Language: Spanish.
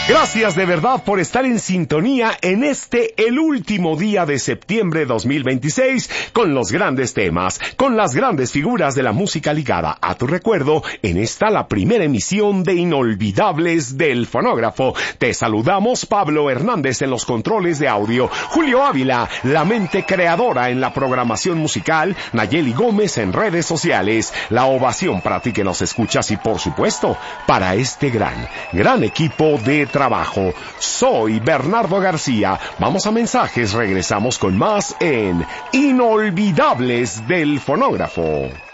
Gracias de verdad por estar en sintonía en el último día de septiembre 2026, con los grandes temas, con las grandes figuras de la música ligada a tu recuerdo, en la primera emisión de Inolvidables del Fonógrafo. Te saludamos, Pablo Hernández en los controles de audio, Julio Ávila, la mente creadora en la programación musical, Nayeli Gómez en redes sociales, la ovación para ti que nos escuchas y por supuesto, para este gran equipo de trabajo. Soy Bernardo García. Vamos a mensajes, regresamos con más en Inolvidables del Fonógrafo.